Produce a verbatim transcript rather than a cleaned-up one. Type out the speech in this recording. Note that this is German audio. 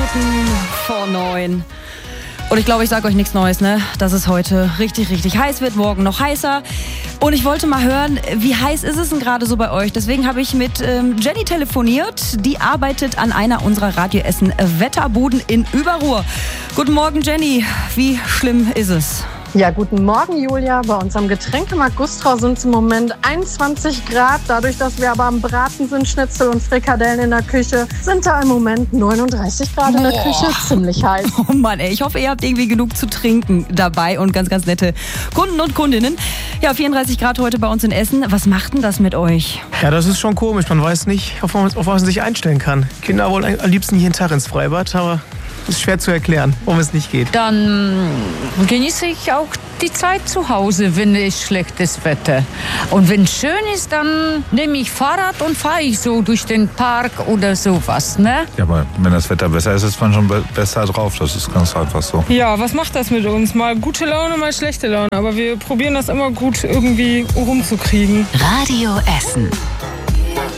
Minuten vor neun. Und ich glaube, ich sage euch nichts Neues, ne? Dass es heute richtig, richtig heiß wird, morgen noch heißer. Und ich wollte mal hören, wie heiß ist es denn gerade so bei euch? Deswegen habe ich mit ähm, Jenny telefoniert. Die arbeitet an einer unserer Radio Essen Wetterbuden in Überruhr. Guten Morgen, Jenny. Wie schlimm ist es? Ja, guten Morgen, Julia. Bei uns am Getränkemarkt Gustrau sind es im Moment einundzwanzig Grad. Dadurch, dass wir aber am Braten sind, Schnitzel und Frikadellen in der Küche, sind da im Moment neununddreißig Grad in der Boah. Küche. Ziemlich heiß. Oh Mann, ey. Ich hoffe, ihr habt irgendwie genug zu trinken dabei und ganz, ganz nette Kunden und Kundinnen. Ja, vierunddreißig Grad heute bei uns in Essen. Was macht denn das mit euch? Ja, das ist schon komisch. Man weiß nicht, auf was man sich einstellen kann. Kinder wollen am liebsten jeden Tag ins Freibad, aber es ist schwer zu erklären, warum es nicht geht. Dann genieße ich auch die Zeit zu Hause, wenn es schlechtes Wetter. Und wenn es schön ist, dann nehme ich Fahrrad und fahre ich so durch den Park oder sowas, ne? Ja, aber wenn das Wetter besser ist, ist man schon be- besser drauf. Das ist ganz einfach so. Ja, was macht das mit uns? Mal gute Laune, mal schlechte Laune. Aber wir probieren das immer gut irgendwie rumzukriegen. Radio Essen.